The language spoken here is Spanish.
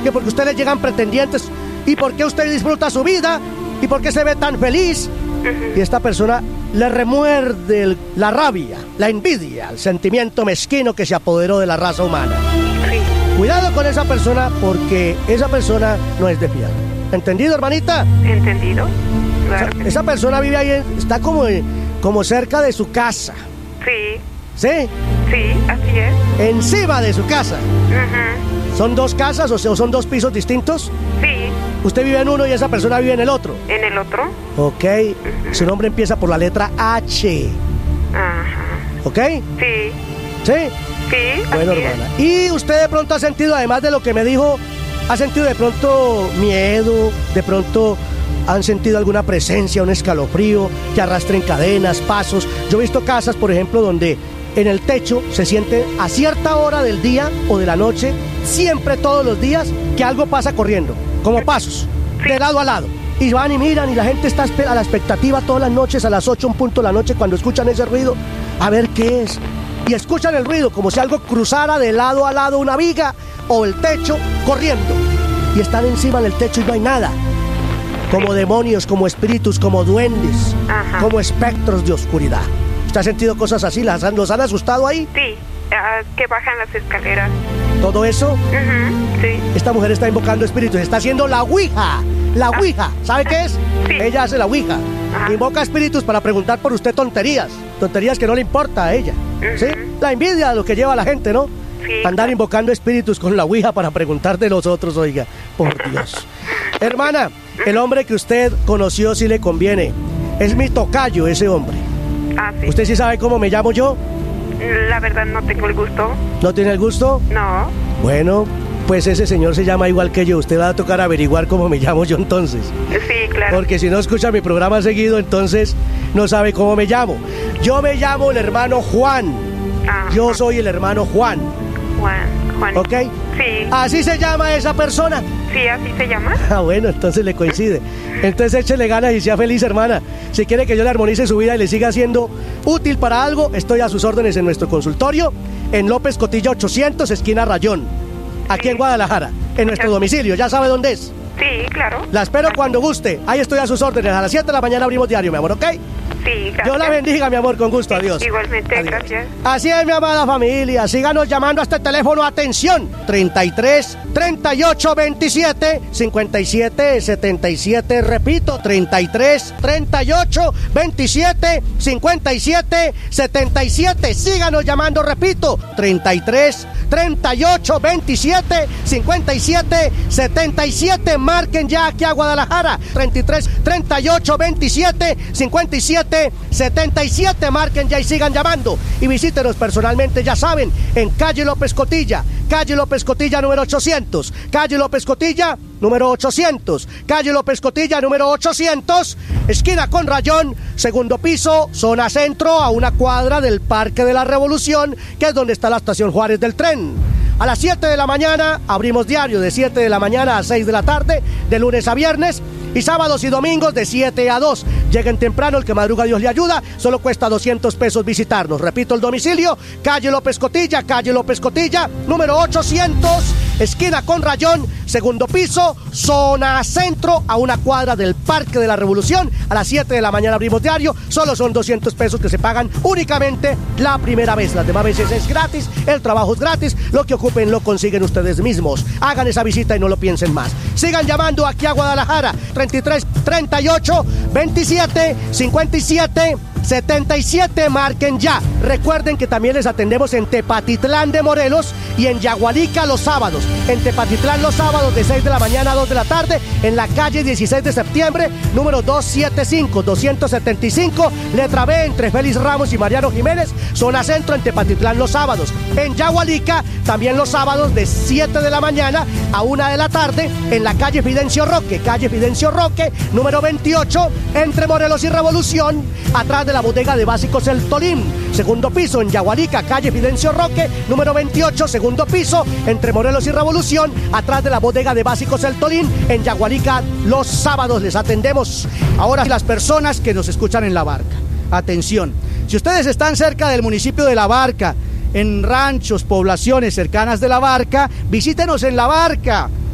que porque a usted le llegan pretendientes, y por qué usted disfruta su vida, y por qué se ve tan feliz. Y esta persona le remuerde la rabia, la envidia, el sentimiento mezquino que se apoderó de la raza humana. Sí. Cuidado con esa persona, porque esa persona no es de fiar. ¿Entendido, hermanita? ¿Entendido? Claro que Esa persona vive ahí, está como cerca de su casa. sí. ¿Sí? Sí, así es. Encima de su casa. Ujú. ¿Son dos casas o son dos pisos distintos? Sí. Usted vive en uno y esa persona vive en el otro. ¿En el otro? Ok. Su nombre empieza por la letra H. Ajá. ¿Ok? Sí. ¿Sí? Sí, Bueno, así es. hermana. ¿Y usted de pronto ha sentido, además de lo que me dijo, ha sentido de pronto miedo, de pronto han sentido alguna presencia, un escalofrío, que arrastren cadenas, pasos? Yo he visto casas, por ejemplo, donde en el techo se siente a cierta hora del día o de la noche, siempre todos los días, que algo pasa corriendo, como pasos, de lado a lado. Y van y miran y la gente está a la expectativa todas las noches, a las 8 en punto de la noche, cuando escuchan ese ruido, a ver qué es. Y escuchan el ruido como si algo cruzara de lado a lado una viga o el techo corriendo. Y están encima del techo y no hay nada. Como demonios, como espíritus, como duendes, Ajá. como espectros de oscuridad. ¿Usted ha sentido cosas así? ¿Los han asustado ahí? Sí. Que bajan las escaleras. ¿Todo eso? Ujú. Sí. Esta mujer está invocando espíritus, está haciendo la ouija. La ouija, ¿sabe qué es? Sí. Ella hace la ouija. Ajá. Invoca espíritus para preguntar por usted tonterías. Tonterías que no le importa a ella. ¿Sí? La envidia de lo que lleva a la gente, ¿no? Sí. Andar invocando espíritus con la ouija para preguntar de los otros, oiga. Por Dios. Hermana, el hombre que usted conoció sí le conviene. Es mi tocayo ese hombre. Ah, sí. ¿Usted sí sabe cómo me llamo yo? La verdad no tengo el gusto. ¿No tiene el gusto? No. Bueno, pues ese señor se llama igual que yo. Usted va a tocar averiguar cómo me llamo yo entonces. Sí, claro. Porque si no escucha mi programa seguido, entonces no sabe cómo me llamo. Yo me llamo el hermano Juan. Ajá. Yo soy el hermano Juan. Juan. ¿Ok? Sí. ¿Así se llama esa persona? Sí, así se llama. Ah, bueno, entonces le coincide. Entonces échele ganas y sea feliz, hermana. Si quiere que yo le armonice su vida y le siga siendo útil para algo, estoy a sus órdenes en nuestro consultorio, en López Cotilla 800, esquina Rayón, aquí en Guadalajara, en nuestro domicilio. ¿Ya sabe dónde es? Sí, claro. La espero cuando guste. Ahí estoy a sus órdenes. A las 7 de la mañana abrimos diario, mi amor, ¿ok? Sí, gracias. Dios la bendiga, mi amor, con gusto. Adiós. Igualmente, Adiós. gracias. Así es, mi amada familia. Síganos llamando a este teléfono. Atención. 33 38 27 57 77. Repito, 33 38 27 57 77. Síganos llamando, repito. 33 38 27 57 77. Marquen ya aquí a Guadalajara. 33 38 27 57 77. Marquen ya y sigan llamando. Y visítenos personalmente, ya saben, en calle López Cotilla número 800. Calle López Cotilla número 800. Calle López Cotilla número 800. Esquina con Rayón, segundo piso, zona centro, a una cuadra del Parque de la Revolución, que es donde está la estación Juárez del tren. A las 7 de la mañana abrimos diario de 7 de la mañana a 6 de la tarde, de lunes a viernes, y sábados y domingos de 7 a 2. Lleguen temprano, el que madruga Dios le ayuda. Solo cuesta 200 pesos visitarnos. Repito el domicilio, calle López Cotilla número 800, esquina con Rayón, segundo piso, zona centro, a una cuadra del Parque de la Revolución. A las 7 de la mañana abrimos diario. Solo son 200 pesos que se pagan únicamente la primera vez. Las demás veces es gratis, el trabajo es gratis. Lo que ocupen lo consiguen ustedes mismos. Hagan esa visita y no lo piensen más. Sigan llamando aquí a Guadalajara. 33 38 27 57 77. Marquen ya. Recuerden que también les atendemos en Tepatitlán de Morelos y en Yagualica los sábados. En Tepatitlán los sábados de 6 de la mañana a 2 de la tarde, en la calle 16 de septiembre, número 275, letra B, entre Félix Ramos y Mariano Jiménez, zona centro, en Tepatitlán los sábados. En Yagualica, también los sábados de 7 de la mañana a 1 de la tarde, en la calle Fidencio Roque, número 28, entre Morelos y Revolución, atrás de la bodega de básicos El Tolín. Segundo piso en Yagualica, calle Fidencio Roque, número 28, segundo piso, entre Morelos y Revolución, atrás de la bodega de básicos El Tolín. En Yagualica los sábados les atendemos. Ahora, las personas que nos escuchan en La Barca, atención, si ustedes están cerca del municipio de La Barca, en ranchos, poblaciones cercanas de La Barca, visítenos en La Barca.